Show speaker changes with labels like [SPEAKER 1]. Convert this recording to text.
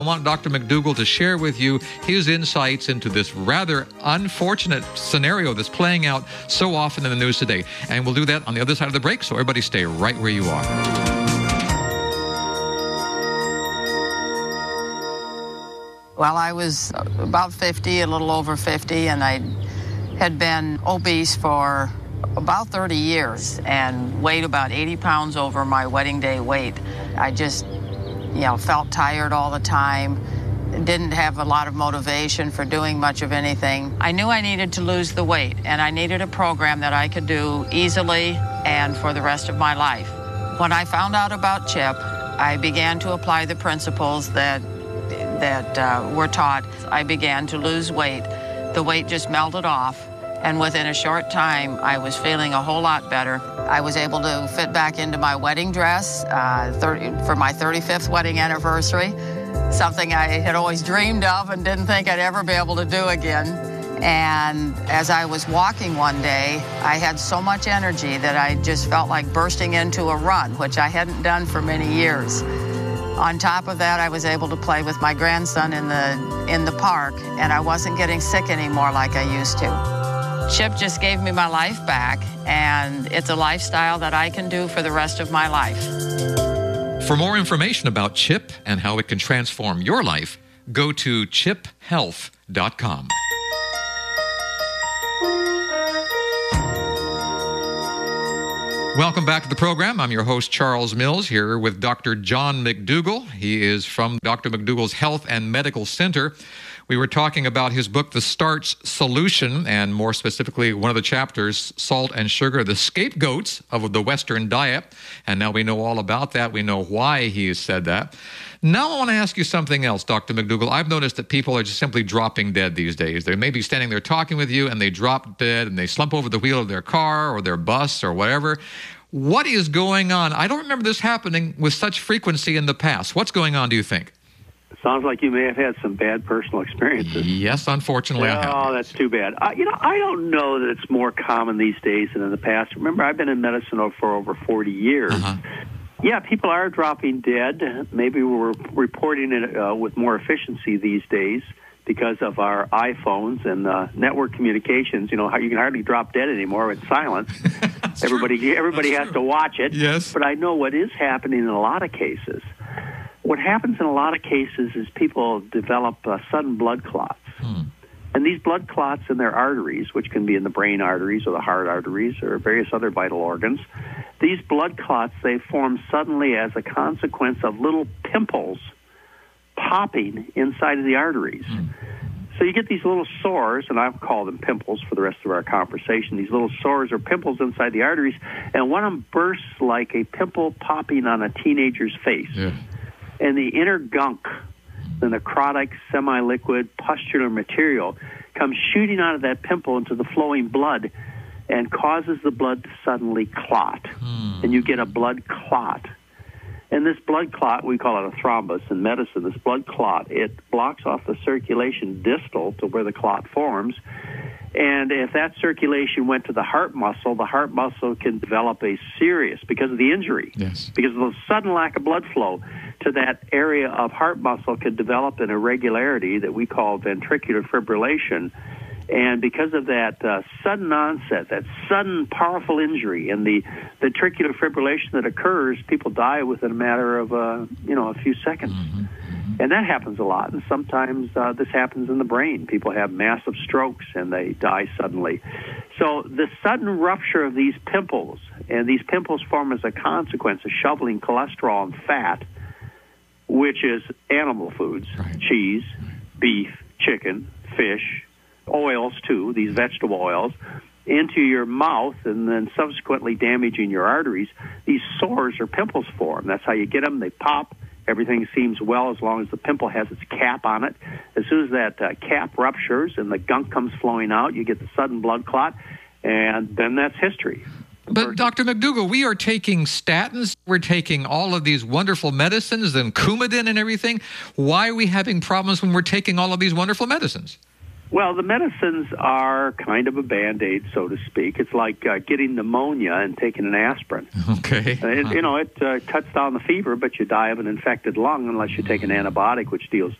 [SPEAKER 1] I want Dr. McDougall to share with you his insights into this rather unfortunate scenario that's playing out so often in the news today. And we'll do that on the other side of the break, so everybody stay right where you are.
[SPEAKER 2] Well, I was about 50, a little over 50, and I had been obese for about 30 years and weighed about 80 pounds over my wedding day weight. I just felt tired all the time, didn't have a lot of motivation for doing much of anything. I knew I needed to lose the weight, and I needed a program that I could do easily and for the rest of my life. When I found out about CHIP, I began to apply the principles that were taught. I began to lose weight. The weight just melted off, and within a short time, I was feeling a whole lot better. I was able to fit back into my wedding dress for my 35th wedding anniversary, something I had always dreamed of and didn't think I'd ever be able to do again. And as I was walking one day, I had so much energy that I just felt like bursting into a run, which I hadn't done for many years. On top of that, I was able to play with my grandson in the park, and I wasn't getting sick anymore like I used to. CHIP just gave me my life back, and it's a lifestyle that I can do for the rest of my life.
[SPEAKER 1] For more information about CHIP and how it can transform your life, go to chiphealth.com. Welcome back to the program. I'm your host, Charles Mills, here with Dr. John McDougall. He is from Dr. McDougall's Health and Medical Center. We were talking about his book, The Starch Solution, and more specifically, one of the chapters, Salt and Sugar, the scapegoats of the Western diet. And now we know all about that. We know why he has said that. Now I want to ask you something else, Dr. McDougall. I've noticed that people are just simply dropping dead these days. They may be standing there talking with you, and they drop dead, and they slump over the wheel of their car or their bus or whatever. What is going on? I don't remember this happening with such frequency in the past. What's going on, do you think?
[SPEAKER 3] Sounds like you may have had some bad personal experiences.
[SPEAKER 1] Yes, unfortunately, I have.
[SPEAKER 3] Oh, that's too bad. I don't know that it's more common these days than in the past. Remember, I've been in medicine for over 40 years. Yeah, people are dropping dead. Maybe we're reporting it with more efficiency these days because of our iPhones and network communications. You know, you can hardly drop dead anymore. It's silence. Everybody has to watch it.
[SPEAKER 1] Yes.
[SPEAKER 3] But I know what is happening in a lot of cases. What happens in a lot of cases is people develop sudden blood clots. And these blood clots in their arteries, which can be in the brain arteries or the heart arteries or various other vital organs, these blood clots, they form suddenly as a consequence of little pimples popping inside of the arteries. So you get these little sores, and I'll call them pimples for the rest of our conversation. These little sores or pimples inside the arteries, and one of them bursts like a pimple popping on a teenager's face.
[SPEAKER 1] Yeah.
[SPEAKER 3] And the inner gunk, the necrotic, semi-liquid, pustular material, comes shooting out of that pimple into the flowing blood and causes the blood to suddenly clot. And you get a blood clot. And this blood clot, we call it a thrombus in medicine, this blood clot, it blocks off the circulation distal to where the clot forms. And if that circulation went to the heart muscle can develop a serious, because of the injury, because of the sudden lack of blood flow to that area of heart muscle, could develop an irregularity that we call ventricular fibrillation. And because of that sudden onset, that sudden powerful injury, and the ventricular fibrillation that occurs, people die within a matter of a few seconds. And that happens a lot. And sometimes this happens in the brain. People have massive strokes and they die suddenly. So the sudden rupture of these pimples, and these pimples form as a consequence of shoveling cholesterol and fat, which is animal foods, cheese, beef, chicken, fish, oils too, these vegetable oils, into your mouth, and then subsequently damaging your arteries. These sores or pimples form. That's how you get them. They pop. Everything seems well as long as the pimple has its cap on it. As soon as that cap ruptures and the gunk comes flowing out, you get the sudden blood clot, and then that's history.
[SPEAKER 1] But Dr. McDougall, we are taking statins. We're taking all of these wonderful medicines and Coumadin and everything. Why are we having problems when we're taking all of these wonderful medicines?
[SPEAKER 3] Well, the medicines are kind of a Band-Aid, so to speak. It's like getting pneumonia and taking an aspirin.
[SPEAKER 1] Okay.
[SPEAKER 3] It cuts down the fever, but you die of an infected lung unless you take an antibiotic, which deals